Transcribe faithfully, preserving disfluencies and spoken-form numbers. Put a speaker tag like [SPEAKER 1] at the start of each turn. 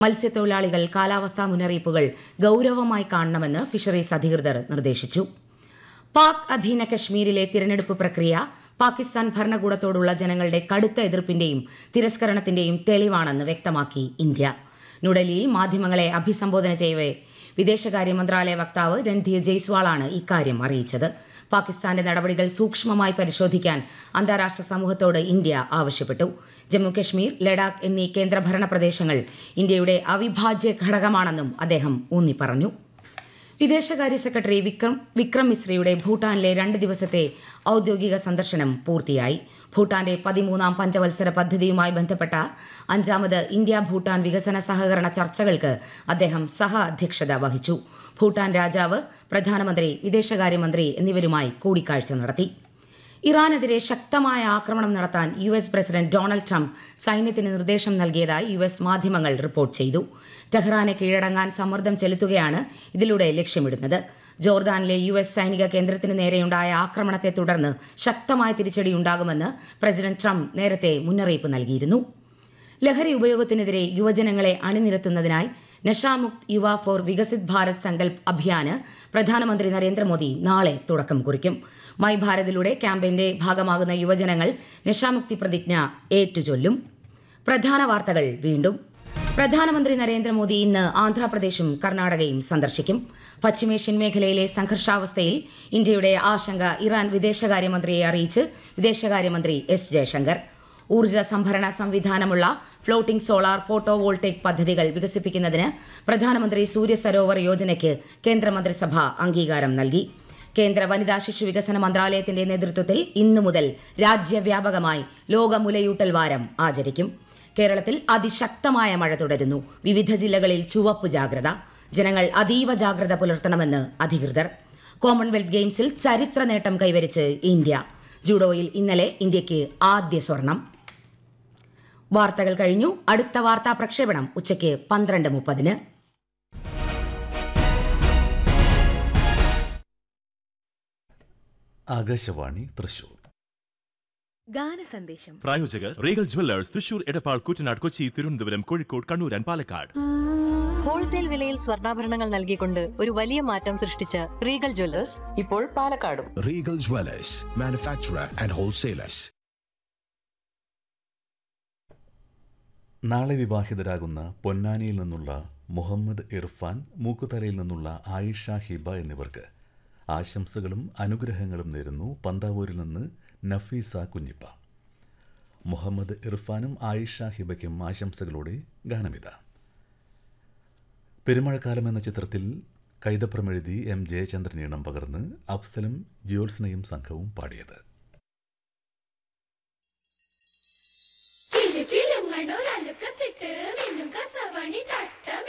[SPEAKER 1] മത്സ്യത്തൊഴിലാളികൾ കാലാവസ്ഥാ മുന്നറിയിപ്പുകൾ ഗൌരവമായി കാണണമെന്ന് ഫിഷറീസ് അധികൃതർ നിർദ്ദേശിച്ചു. പാക് അധീന കശ്മീരിലെ തിരഞ്ഞെടുപ്പ് പ്രക്രിയ പാകിസ്ഥാൻ ഭരണകൂടത്തോടുള്ള ജനങ്ങളുടെ കടുത്ത എതിർപ്പിന്റെയും തിരസ്കരണത്തിന്റെയും തെളിവാണെന്ന് വ്യക്തമാക്കി ഇന്ത്യ. ന്യൂഡൽഹിയിൽ മാധ്യമങ്ങളെ അഭിസംബോധന ചെയ്യവെ വിദേശകാര്യ മന്ത്രാലയ വക്താവ് രൺധീർ ജയ്സ്വാളാണ് ഇക്കാര്യം അറിയിച്ചത്. പാകിസ്ഥാന്റെ നടപടികൾ സൂക്ഷ്മമായി പരിശോധിക്കാൻ അന്താരാഷ്ട്ര സമൂഹത്തോട് ഇന്ത്യ ആവശ്യപ്പെട്ടു. ജമ്മുകശ്മീർ, ലഡാക്ക് എന്നീ കേന്ദ്രഭരണ പ്രദേശങ്ങൾ ഇന്ത്യയുടെ അവിഭാജ്യ ഘടകമാണെന്നും അദ്ദേഹം ഊന്നിപ്പറഞ്ഞു. വിദേശകാര്യ സെക്രട്ടറി വിക്രം വിക്രം മിശ്രയുടെ ഭൂട്ടാനിലെ രണ്ട് ദിവസത്തെ ഔദ്യോഗിക സന്ദർശനം പൂർത്തിയായി. ഭൂട്ടാന്റെ പതിമൂന്നാം പഞ്ചവത്സര പദ്ധതിയുമായി ബന്ധപ്പെട്ട അഞ്ചാമത് ഇന്ത്യ ഭൂട്ടാൻ വികസന സഹകരണ ചർച്ചകൾക്ക് അദ്ദേഹം സഹ അധ്യക്ഷത വഹിച്ചു. ഭൂട്ടാൻ രാജാവ്, പ്രധാനമന്ത്രി, വിദേശകാര്യമന്ത്രി എന്നിവരുമായി കൂടിക്കാഴ്ച നടത്തി. ഇറാനെതിരെ ശക്തമായ ആക്രമണം നടത്താൻ U S president Donald Trump സൈന്യത്തിന് നിർദ്ദേശം നൽകിയതായി യു എസ് മാധ്യമങ്ങൾ റിപ്പോർട്ട് ചെയ്തു. ടെഹ്റാനെ കീഴടങ്ങാൻ സമ്മർദ്ദം ചെലുത്തുകയാണ് ഇതിലൂടെ ലക്ഷ്യമിടുന്നത്. ജോർദാനിലെ യു എസ് സൈനിക കേന്ദ്രത്തിന് നേരെയുണ്ടായ ആക്രമണത്തെ തുടർന്ന് ശക്തമായ തിരിച്ചടിയുണ്ടാകുമെന്ന് പ്രസിഡന്റ് ട്രംപ് നേരത്തെ മുന്നറിയിപ്പ് നൽകിയിരുന്നു. ലഹരി ഉപയോഗത്തിനെതിരെ യുവജനങ്ങളെ അണിനിരത്തുന്നതിനായി നഷാമുക്ത് യുവ ഫോർ വികസിത് ഭാരത് സങ്കൽപ് അഭിയാന് പ്രധാനമന്ത്രി നരേന്ദ്രമോദി നാളെ തുടക്കം കുറിക്കും. മൈ ഭാരതിലൂടെ ക്യാമ്പയിന്റെ ഭാഗമാകുന്ന യുവജനങ്ങൾ നഷാമുക്തി പ്രതിജ്ഞ ഏറ്റുചൊല്ലും. പ്രധാന വാർത്തകൾ വീണ്ടും. പ്രധാനമന്ത്രി നരേന്ദ്രമോദി ഇന്ന് ആന്ധ്രാപ്രദേശും കർണാടകയും സന്ദർശിക്കും. പശ്ചിമേഷ്യൻ മേഖലയിലെ സംഘർഷാവസ്ഥയിൽ ഇന്ത്യയുടെ ആശങ്ക ഇറാൻ വിദേശകാര്യമന്ത്രിയെ അറിയിച്ച് വിദേശകാര്യമന്ത്രി എസ് ജയശങ്കർ. ഊർജ്ജ സംഭരണ സംവിധാനമുള്ള ഫ്ലോട്ടിംഗ് സോളാർ ഫോട്ടോ വോൾട്ടേക് പദ്ധതികൾ വികസിപ്പിക്കുന്നതിന് പ്രധാനമന്ത്രി സൂര്യ സരോവർ യോജനയ്ക്ക് കേന്ദ്രമന്ത്രിസഭ അംഗീകാരം നൽകി. കേന്ദ്ര വനിതാ ശിശു വികസന മന്ത്രാലയത്തിന്റെ നേതൃത്വത്തിൽ ഇന്നു മുതൽ രാജ്യവ്യാപകമായി ലോക മുലയൂട്ടൽ വാരം ആചരിക്കും. കേരളത്തിൽ അതിശക്തമായ മഴ തുടരുന്നു. വിവിധ ജില്ലകളിൽ ചുവപ്പ് ജാഗ്രത. ജനങ്ങൾ അതീവ ജാഗ്രത പുലർത്തണമെന്ന് അധികൃതർ. കോമൺവെൽത്ത് ഗെയിംസിൽ ചരിത്ര നേട്ടം കൈവരിച്ച് ഇന്ത്യ. ജൂഡോയിൽ ഇന്നലെ ഇന്ത്യയ്ക്ക് ആദ്യ സ്വർണം. വാർത്തകൾ കഴിഞ്ഞു. അടുത്ത വാർത്താ പ്രക്ഷേപണം ഉച്ചയ്ക്ക് പന്ത്രണ്ട് മുപ്പതിന്.
[SPEAKER 2] ആകാശവാണി തൃശൂർ.
[SPEAKER 3] ഗാനസന്ദേശം.
[SPEAKER 4] പ്രായോജകർ Regal Jewellers Thrissur, Edappal, Koottanad, Kochi, Thiruvananthapuram, Kozhikode, Kannur and Palakkad.
[SPEAKER 5] Wholesale വിലയിൽ സ്വർണ്ണാഭരണങ്ങൾ നൽകിക്കൊണ്ട് ഒരു വലിയ മാറ്റം സൃഷ്ടിച്ച റീഗൽ ജ്വല്ലേഴ്സ് ഇപ്പോൾ പാലക്കാടും.
[SPEAKER 6] Regal Jewellers, manufacturer and wholesalers.
[SPEAKER 2] നാളെ വിവാഹിതരാകുന്ന പൊന്നാനിയിൽ നിന്നുള്ള മുഹമ്മദ് ഇർഫാൻ, മൂക്കുതലയിൽ നിന്നുള്ള ആയിഷ ഹിബ എന്നിവർക്ക് ആശംസകളും അനുഗ്രഹങ്ങളും നേരുന്നു പന്താവൂരിൽ നിന്ന് നഫീസ കുഞ്ഞിപ്പ. മുഹമ്മദ് ഇർഫാനും ആയിഷ ഹിബയ്ക്കും ആശംസകളോടെ ഗാനമിത. പെരുമഴക്കാലം എന്ന ചിത്രത്തിൽ കൈതപ്രമെഴുതി എം ജയചന്ദ്രൻ ഈണം പകർന്ന് അഫ്സലും ജ്യോത്സ്നയും സംഘവും പാടിയത്.